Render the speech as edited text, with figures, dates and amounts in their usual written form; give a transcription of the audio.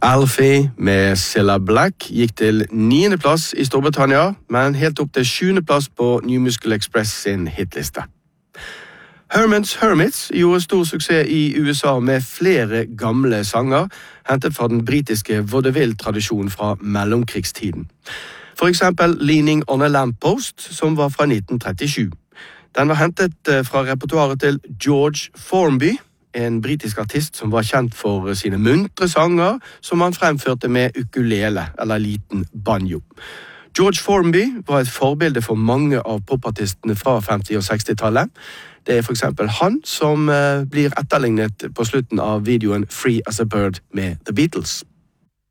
Alfie med Cilla Black gikk til 9. plass i Storbritannia, men helt opp til 7. plass på New Musical Express sin hitliste. Herman's Hermits gjorde stor suksess i USA med flere gamle sanger, hentet fra den britiske vaudeville-tradisjonen fra mellomkrigstiden. For eksempel Leaning on a Lamppost, som var fra 1937. Den var hentet fra repertoaret til George Formby, en britisk artist som var kjent for sine muntre sanger, som han fremførte med ukulele, eller liten banjo. George Formby var et forbilde for mange av popartistene fra 50- og 60-tallet. Det for eksempel han som blir etterlignet på slutten av videoen Free as a Bird med The Beatles.